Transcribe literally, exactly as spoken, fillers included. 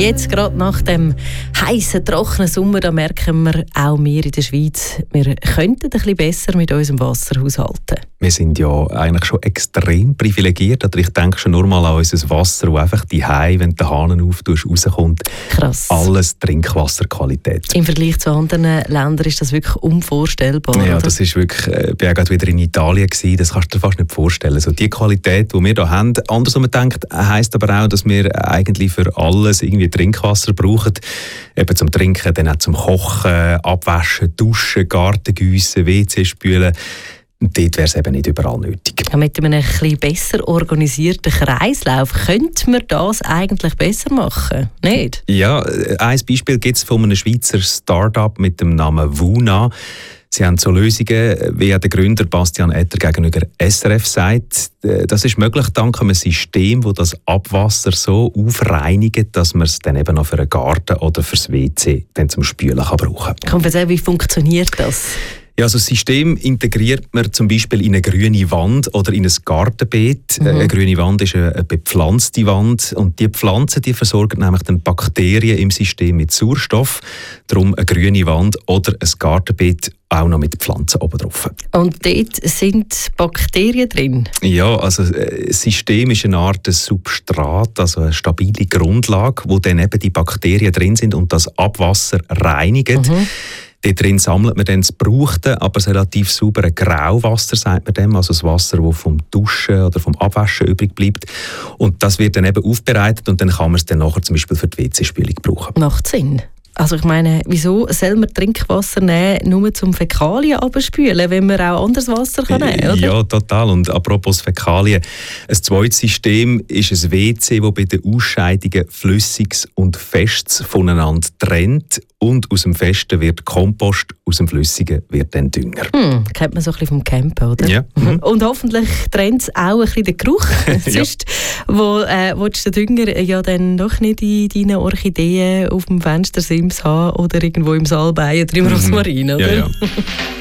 Jetzt gerade nach dem heißen, trockenen Sommer, da merken wir, auch wir in der Schweiz, wir könnten ein bisschen besser mit unserem Wasser haushalten. Wir sind ja eigentlich schon extrem privilegiert. Oder ich denke schon nur mal an unser Wasser, wo einfach die Hause, wenn du den Hahn auftust, rauskommt. Krass. Alles Trinkwasserqualität. Im Vergleich zu anderen Ländern ist das wirklich unvorstellbar. Ja, oder? das ist wirklich, ich war ja gerade wieder in Italien gewesen, das kannst du dir fast nicht vorstellen. So die Qualität, die wir hier haben, anders als man denkt, heisst aber auch, dass wir eigentlich für alles irgendwie Trinkwasser brauchen. Eben zum Trinken, dann auch zum Kochen, Abwaschen, Duschen, Garten gießen, W C spülen. Und dort wäre es eben nicht überall nötig. Ja, mit einem etwas besser organisierten Kreislauf könnte man das eigentlich besser machen, nicht? Ja, ein Beispiel gibt es von einem Schweizer Start-up mit dem Namen Vuna. Sie haben so Lösungen, wie der Gründer Bastian Etter gegenüber S R F sagt. Das ist möglich dank einem System, das das Abwasser so aufreinigt, dass man es dann eben noch für einen Garten oder fürs W C dann zum Spülen kann brauchen kann. Komm, erzähl, wie funktioniert das? Ja, also das System integriert man zum Beispiel in eine grüne Wand oder in ein Gartenbeet. Mhm. Eine grüne Wand ist eine bepflanzte Wand und die Pflanzen die versorgen nämlich dann Bakterien im System mit Sauerstoff. Darum eine grüne Wand oder ein Gartenbeet auch noch mit Pflanzen oben drauf. Und dort sind Bakterien drin? Ja, also das System ist eine Art Substrat, also eine stabile Grundlage, wo dann eben die Bakterien drin sind und das Abwasser reinigen. Mhm. Dort drin sammelt man dann das gebrauchte, aber das relativ saubere Grauwasser, sagt man dem, also das Wasser, das vom Duschen oder vom Abwaschen übrig bleibt. Und das wird dann eben aufbereitet und dann kann man es dann nachher zum Beispiel für die W C-Spülung brauchen. Macht Sinn. Also ich meine, wieso soll man Trinkwasser nehmen, nur zum Fäkalien abspülen, wenn man auch anderes Wasser kann nehmen kann, oder? Ja, total. Und apropos Fäkalien, ein zweites System ist ein W C, das bei den Ausscheidungen Flüssiges und Festes voneinander trennt. Und aus dem Festen wird Kompost, aus dem Flüssigen wird dann Dünger. Hm, kennt man so ein bisschen vom Campen, oder? Ja. Mhm. Und hoffentlich trennt es auch ein bisschen den Geruch. Sonst wo, äh, willst du den Dünger ja dann doch nicht in deinen Orchideen auf dem Fenstersims haben oder irgendwo im Salbei oder im Rosmarin, oder? Ja, ja.